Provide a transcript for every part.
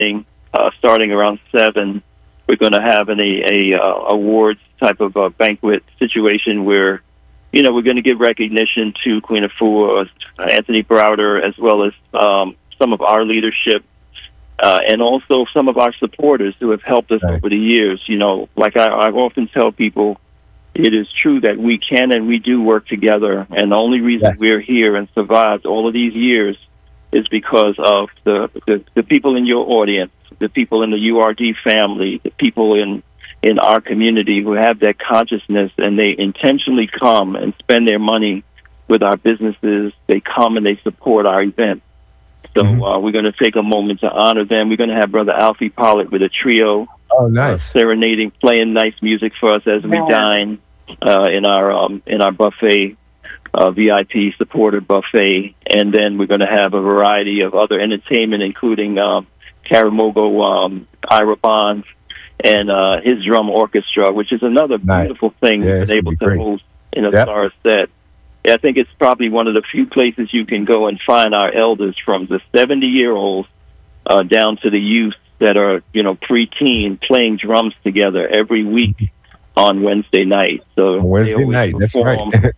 starting around 7. We're going to have a awards type of banquet situation where, we're going to give recognition to Queen Afua, Anthony Browder, as well as some of our leadership, and also some of our supporters who have helped us over the years. Like I often tell people, it is true that we can and we do work together, and the only reason we're here and survived all of these years is because of the people in your audience, the people in the URD family, the people in our community who have that consciousness, and they intentionally come and spend their money with our businesses. They come and they support our event. So we're going to take a moment to honor them. We're going to have Brother Alfie Pollard with a trio. Oh, nice. Serenading, playing nice music for us as we dine in our buffet, VIP supporter buffet. And then we're going to have a variety of other entertainment, including Karamogo Ira Bonds and his drum orchestra, which is another beautiful thing we've been able to host in a star set. I think it's probably one of the few places you can go and find our elders, from the 70-year-olds down to the youth that are, pre-teen, playing drums together every week on Wednesday night. So Wednesday night, that's right.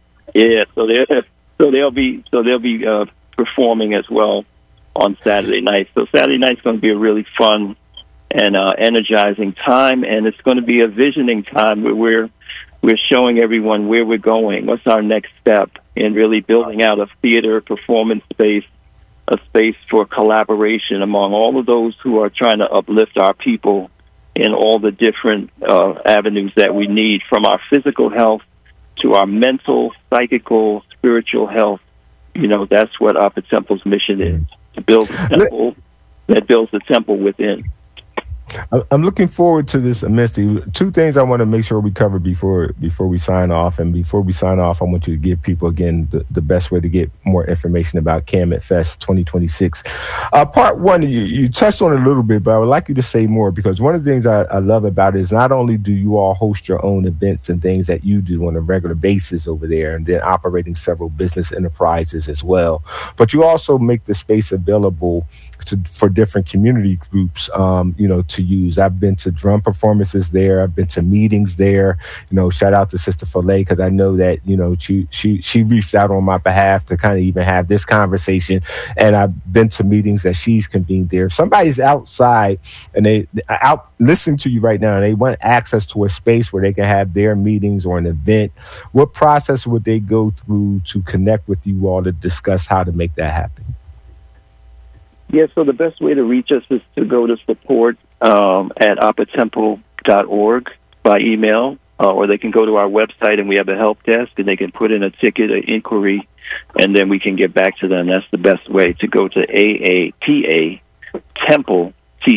So they'll be performing as well on Saturday night. So Saturday night's going to be a really fun and energizing time, and it's going to be a visioning time where we're showing everyone where we're going, what's our next step in really building out a theater performance space, a space for collaboration among all of those who are trying to uplift our people in all the different avenues that we need, from our physical health to our mental, psychical, spiritual health. That's what Appa Temple's mission is, to build a temple that builds the temple within. I'm looking forward to this immensely. Two things I want to make sure we cover before we sign off. And before we sign off, I want you to give people, again, the best way to get more information about Kemet Fest 2026. Part one, you touched on it a little bit, but I would like you to say more, because one of the things I love about it is not only do you all host your own events and things that you do on a regular basis over there, and then operating several business enterprises as well, but you also make the space available for different community groups, to use. I've been to drum performances there. I've been to meetings there. Shout out to Sister Falay, because I know that she reached out on my behalf to kind of even have this conversation. And I've been to meetings that she's convened there. If somebody's outside and they out listening to you right now, and they want access to a space where they can have their meetings or an event, what process would they go through to connect with you all to discuss how to make that happen? Yeah, so the best way to reach us is to go to support at appatemple.org by email, or they can go to our website and we have a help desk, and they can put in a ticket, an inquiry, and then we can get back to them. That's the best way, to go to AAPA Temple,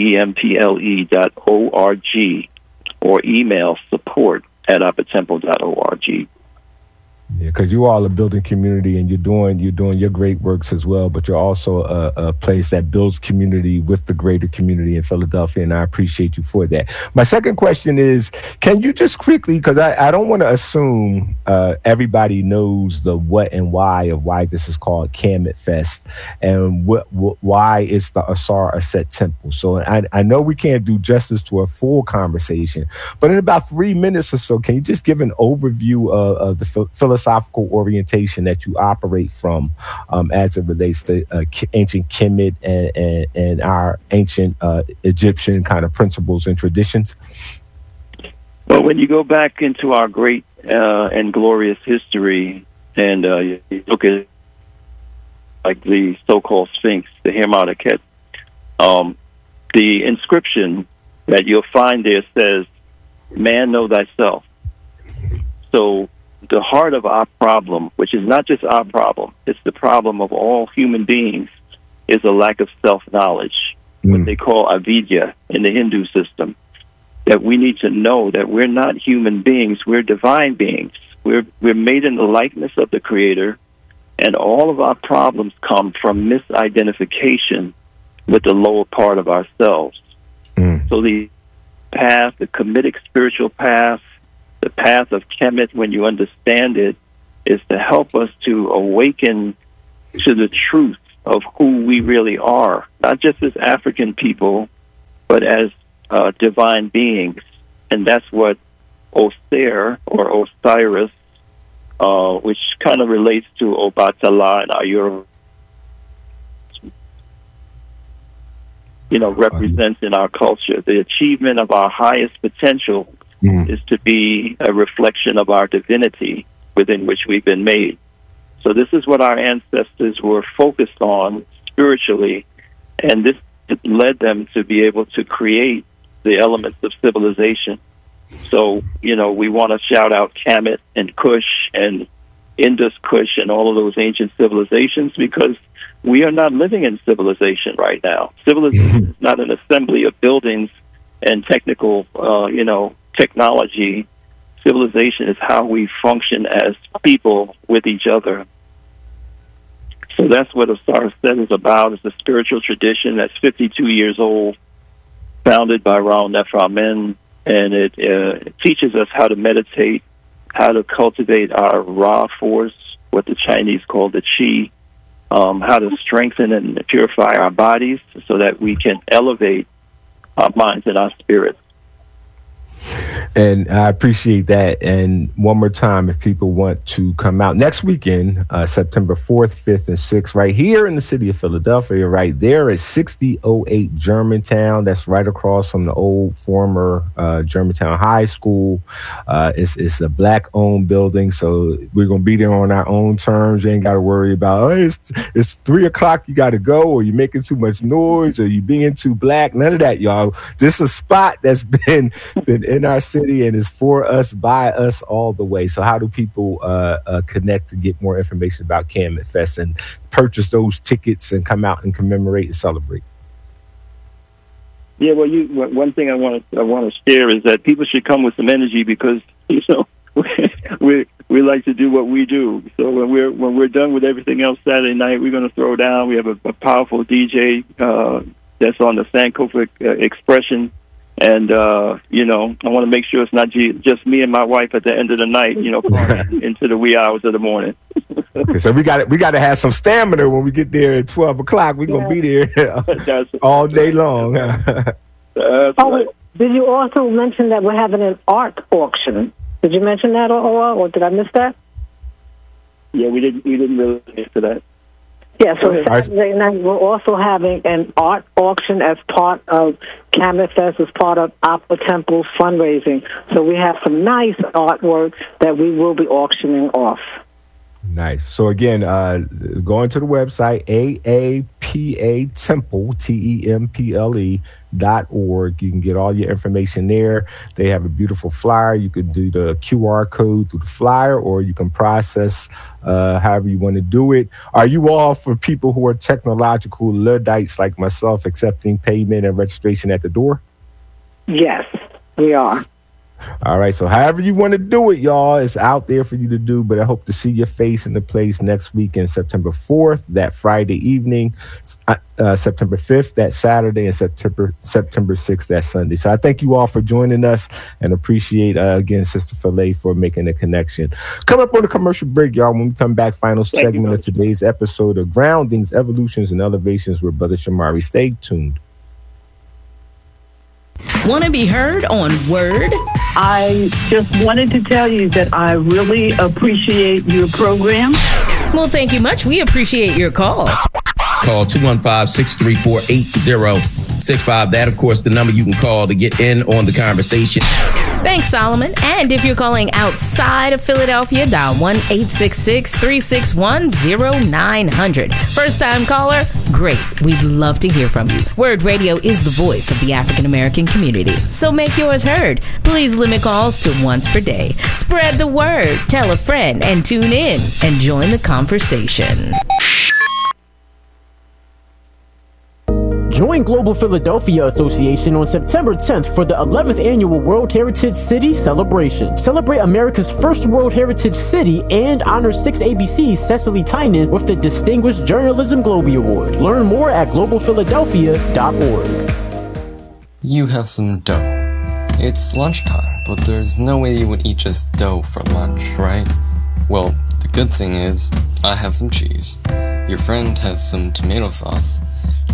TEMPLE.org, or email support at appatemple.org. Yeah, because you all are building community, and you're doing your great works as well, but you're also a place that builds community with the greater community in Philadelphia, and I appreciate you for that. My second question is, can you just quickly, because I don't want to assume everybody knows the what and why of why this is called Kemet Fest, and why it's the Asar Aset Temple. So I know we can't do justice to a full conversation, but in about 3 minutes or so, can you just give an overview of the philosophical orientation that you operate from as it relates to ancient Kemet and our ancient Egyptian kind of principles and traditions? Well, when you go back into our great and glorious history, and you look at like the so-called Sphinx, the Hermotiket, the inscription that you'll find there says, "Man, know thyself." So the heart of our problem, which is not just our problem, it's the problem of all human beings, is a lack of self-knowledge, what they call avidya in the Hindu system. That we need to know that we're not human beings, we're divine beings. We're made in the likeness of the Creator, and all of our problems come from misidentification with the lower part of ourselves. So the path, the Kemetic spiritual path, the path of Kemet, when you understand it, is to help us to awaken to the truth of who we really are, not just as African people, but as divine beings. And that's what Osir or Osiris, which kind of relates to Obatala and Ayur, represents in our culture. The achievement of our highest potential is to be a reflection of our divinity within which we've been made. So this is what our ancestors were focused on spiritually, and this led them to be able to create the elements of civilization. So, we want to shout out Kemet and Kush and Indus Kush and all of those ancient civilizations, because we are not living in civilization right now. Civilization is not an assembly of buildings and technical, technology. Civilization is how we function as people with each other. So that's what Osiris Set is about. It's a spiritual tradition that's 52 years old, founded by Ra Nefer-Amen, and it teaches us how to meditate, how to cultivate our Ra force, what the Chinese call the Qi, how to strengthen and purify our bodies so that we can elevate our minds and our spirits. And I appreciate that. And one more time, if people want to come out next weekend, September 4th, 5th, and 6th, right here in the city of Philadelphia, right there at 6008 Germantown. That's right across from the old former Germantown High School. It's a Black-owned building, so we're going to be there on our own terms. You ain't got to worry about, it's 3 o'clock, you got to go, or you're making too much noise, or you being too Black. None of that, y'all. This is a spot that's been in our city and is for us, by us all the way. So how do people connect to get more information about Kemet Fest and purchase those tickets and come out and commemorate and celebrate? Yeah, well, one thing I want to share is that people should come with some energy, because we like to do what we do. So when we're done with everything else Saturday night, we're going to throw down. We have a powerful DJ that's on the Sankofa Expression. And, I want to make sure it's not just me and my wife at the end of the night, into the wee hours of the morning. Okay, so we got to have some stamina when we get there at 12 o'clock. We're going to be there all day long. Right. Did you also mention that we're having an art auction? Did you mention that, or did I miss that? Yeah, we didn't really get to that. Yeah, so Saturday night we're also having an art auction as part of Kemet Fest, as part of Aqua Temple's fundraising. So we have some nice artwork that we will be auctioning off. Nice. So again, going to the website, AAPA Temple, TEMPLE.org. You can get all your information there. They have a beautiful flyer. You can do the QR code through the flyer, or you can process however you want to do it. Are you all, for people who are technological Luddites like myself, accepting payment and registration at the door? Yes, we are. All right, so however you want to do it, y'all, it's out there for you to do, but I hope to see your face in the place next weekend, September 4th, that Friday evening, September 5th, that Saturday, and September 6th, that Sunday. So I thank you all for joining us, and appreciate, again, Sister Philae for making the connection. Come up on a commercial break, y'all. When we come back, final segment of today's episode of Groundings, Evolutions, and Elevations with Brother Shamari. Stay tuned. Want to be heard on Word? I just wanted to tell you that I really appreciate your program. Well, thank you much. We appreciate your call. Call 215-634-8065. That, of course, the number you can call to get in on the conversation. Thanks, Solomon. And if you're calling outside of Philadelphia, dial 1-866-361-0900. First-time caller? Great. We'd love to hear from you. Word Radio is the voice of the African-American community, so make yours heard. Please limit calls to once per day. Spread the word, tell a friend, and tune in and join the conversation. Join Global Philadelphia Association on September 10th for the 11th Annual World Heritage City Celebration. Celebrate America's first World Heritage City and honor 6ABC's Cecily Tynan with the Distinguished Journalism Globie Award. Learn more at globalphiladelphia.org. You have some dough. It's lunchtime, but there's no way you would eat just dough for lunch, right? Well, the good thing is, I have some cheese. Your friend has some tomato sauce.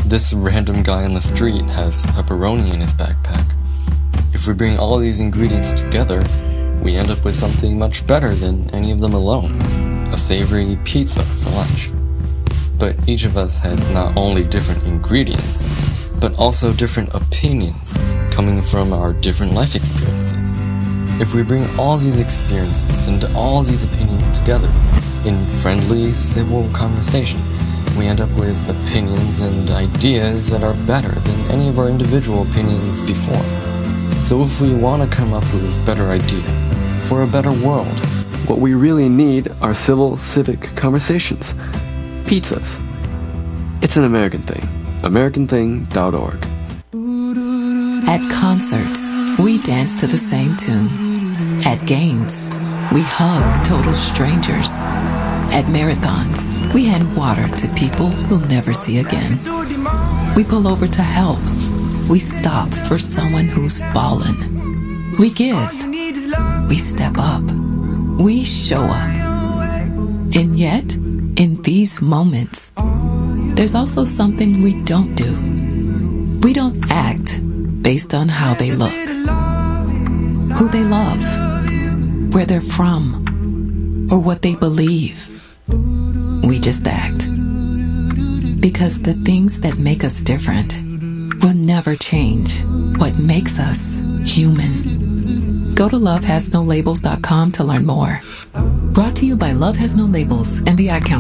this random guy on the street has pepperoni in his backpack. If we bring all these ingredients together, we end up with something much better than any of them alone. A savory pizza for lunch. But each of us has not only different ingredients, but also different opinions coming from our different life experiences. If we bring all these experiences and all these opinions together in friendly, civil conversation, we end up with opinions and ideas that are better than any of our individual opinions before. So if we want to come up with better ideas for a better world, what we really need are civil, civic conversations. Pizzas. It's an American thing. AmericanThing.org. At concerts, we dance to the same tune. At games, we hug total strangers. At marathons, we hand water to people we'll never see again. We pull over to help. We stop for someone who's fallen. We give. We step up. We show up. And yet, in these moments, there's also something we don't do. We don't act based on how they look, who they love, where they're from, or what they believe. We just act. Because the things that make us different will never change what makes us human. Go to lovehasnolabels.com to learn more. Brought to you by Love Has No Labels and the Ad Council.